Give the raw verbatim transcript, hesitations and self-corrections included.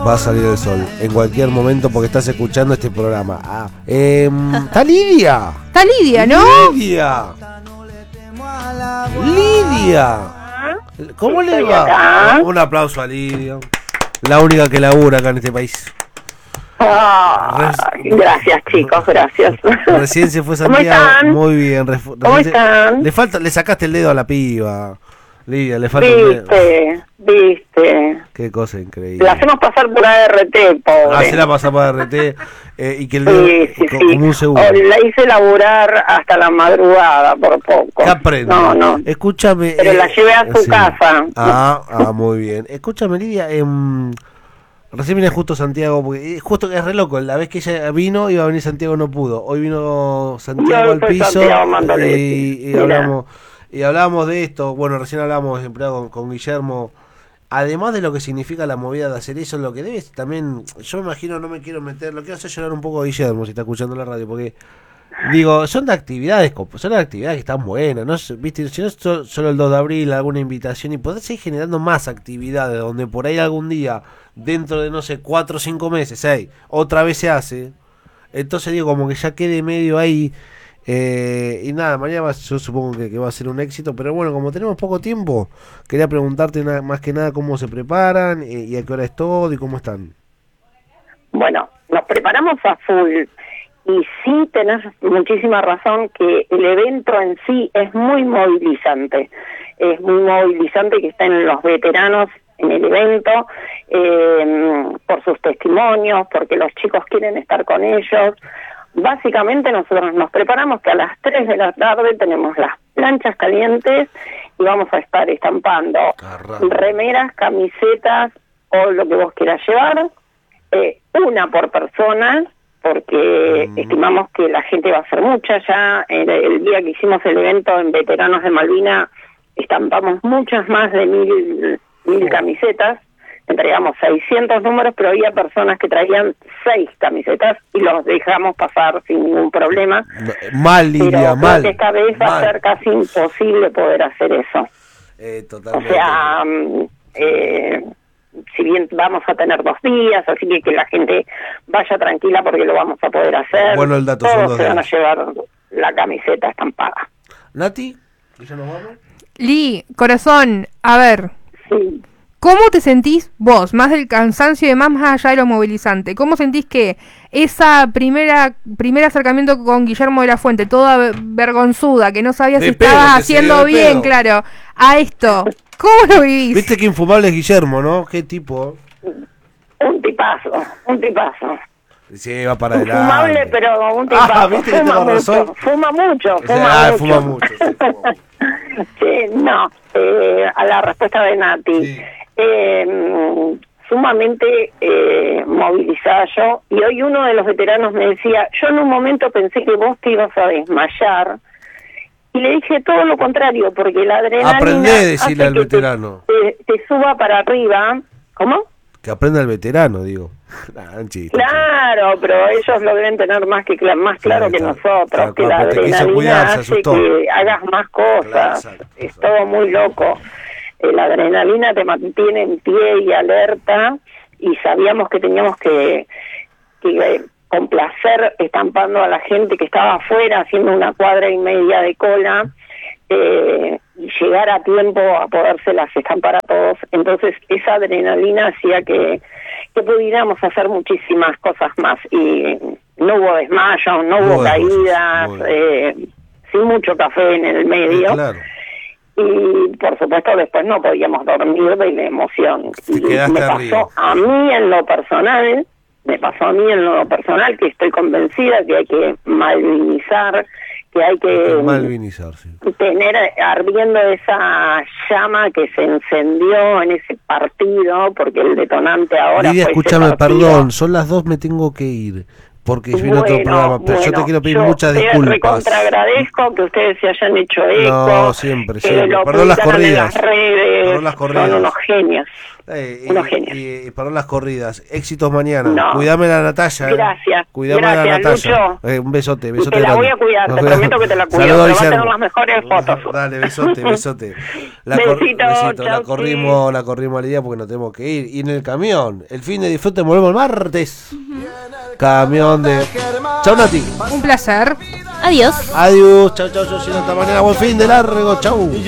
Va a salir el sol en cualquier momento porque estás escuchando este programa. Ah, eh, ¡Está Lidia! Está Lidia, ¿no? ¡Lidia! ¡Lidia! ¿Cómo le va? Acá. Un aplauso a Lidia. La única que labura acá en este país. Ah, Res- gracias, chicos, gracias. Recién se fue ¿Cómo Santiago. están? Muy bien. Ref- ¿Cómo recién se- están? Le falta, le sacaste el dedo a la piba. Lidia, le falta el dedo. Viste, viste. Qué cosa increíble. La hacemos pasar por A R T, pobre. Hacerla pasar para R T eh, y que el dedo Sí, sí, co- sí. como un segundo. O la hice laburar hasta la madrugada, por poco. ¿Qué aprende? No, no. Escúchame. Pero la llevé a su sí. casa. Ah, ah, muy bien. Escúchame, Lidia. Eh, recién vine justo Santiago, porque eh, justo que es re loco. La vez que ella vino, iba a venir Santiago, no pudo. Hoy vino Santiago Yo al soy piso Santiago Mandoletti. y, y Mira. hablamos y hablamos de esto. Bueno, recién hablamos empleado con, con Guillermo. Además de lo que significa la movida de hacer eso, lo que debe también, yo me imagino, no me quiero meter, lo quiero hacer llorar un poco a Guillermo si está escuchando la radio, porque digo, son de actividades, son de actividades que están buenas, ¿no? Viste, si no es so- solo el dos de abril, alguna invitación, y poder seguir generando más actividades, donde por ahí algún día, dentro de, no sé, cuatro o cinco meses, seis, otra vez se hace, entonces digo, como que ya quede medio ahí, eh, y nada, mañana va- yo supongo que, que va a ser un éxito, pero bueno, como tenemos poco tiempo, quería preguntarte na- más que nada cómo se preparan, eh, y a qué hora es todo, y cómo están. Bueno, nos preparamos a full. Y sí tenés muchísima razón que el evento en sí es muy movilizante. Es muy movilizante que estén los veteranos en el evento, eh, por sus testimonios, porque los chicos quieren estar con ellos. Básicamente nosotros nos preparamos que a las tres de la tarde tenemos las planchas calientes y vamos a estar estampando Caramba. remeras, camisetas o lo que vos quieras llevar, eh, una por persona, porque Mm. estimamos que la gente va a ser mucha. Ya el, el día que hicimos el evento en Veteranos de Malvina estampamos muchas más de mil, mil camisetas, entregamos seiscientos números, pero había personas que traían seis camisetas y los dejamos pasar sin ningún problema. Mal, Pero Lidia, creo mal. que esta vez va a mal. ser casi imposible poder hacer eso. Eh, O totalmente. sea, mm, eh, si bien vamos a tener dos días, así que que la gente vaya tranquila porque lo vamos a poder hacer. Bueno, el dato, son Todos dos se van a días. llevar la camiseta estampada. Nati, ¿ya nos vamos? Li, corazón, a ver, Sí. ¿cómo te sentís vos? Más del cansancio y demás, más allá de lo movilizante. ¿Cómo sentís que esa primera primer acercamiento con Guillermo de la Fuente, toda ve- vergonzuda, que no sabía De si pedo, estabas que se haciendo dio de bien, pedo. claro, a esto? ¿Cómo lo vivís? Viste que infumable es Guillermo, ¿no? Qué tipo. Un tipazo, un tipazo. Sí, va para adelante. Infumable, pero un tipazo. Ah, viste que fuma tengo mucho, razón. fuma mucho, O sea, fuma ah, mucho. fuma mucho, sí, fuma mucho. Sí, no, eh, a la respuesta de Nati. Sí. Eh, sumamente eh, movilizada yo, y hoy uno de los veteranos me decía, yo en un momento pensé que vos te ibas a desmayar, y le dije todo lo contrario, porque la adrenalina Aprendé a decirle hace al que veterano. Te, te, te suba para arriba. ¿Cómo? Que aprenda el veterano, digo. Ah, un chiste. Claro, pero ellos lo deben tener más que cla- más claro que está. nosotros, Claro, que la claro, te quiso adrenalina cuidar, se hace asustó. que hagas más cosas, Claro, exacto, es exacto. todo muy loco. Eh, la adrenalina te mantiene en pie y alerta, y sabíamos que teníamos que, que eh, complacer estampando a la gente que estaba afuera, haciendo una cuadra y media de cola, eh, y llegar a tiempo a podérselas estampar a todos. Entonces esa adrenalina hacía que, que pudiéramos hacer muchísimas cosas más, y no hubo desmayos, no hubo Muy caídas, muy bien. eh, sin mucho café en el medio. Eh, claro. Y por supuesto después no podíamos dormir de la emoción. Te Y quedaste me pasó arriba. a mí en lo personal, me pasó a mí en lo personal, que estoy convencida que hay que malvinizar, que hay que Malvinizarse. tener ardiendo esa llama que se encendió en ese partido, porque el detonante ahora Lidia, fue ese escúchame, partido. perdón, son las dos, me tengo que ir. porque vino otro programa, pero bueno, yo te quiero pedir yo muchas te disculpas. recontra agradezco que ustedes se hayan hecho eco. No, siempre, que siempre. lo Perdón las publicaron en corridas. las redes, Perdón las corridas. son unos genios. Eh, unos y, genios. y, y perdón las corridas. Éxitos mañana. No. Cuidame la Natalia. Eh. Gracias. Cuidame Gracias, la Natalia. Lucho. Eh, un besote, besote. Te la grande. voy a cuidar, te Nos prometo que te la cuido. Saludos, Pero va a Guillermo. tener las mejores fotos. Dale, besote, besote. La Besito, besito. La chau, corrimos, la corrimos al día porque nos tenemos que ir. Y en el camión, el fin de disfrute, volvemos el martes. Uh-huh. Camión de. Chau, Nati. Un placer. Adiós. Adiós. Chau, chau, chau. Hasta mañana. Buen fin de largo. Chau.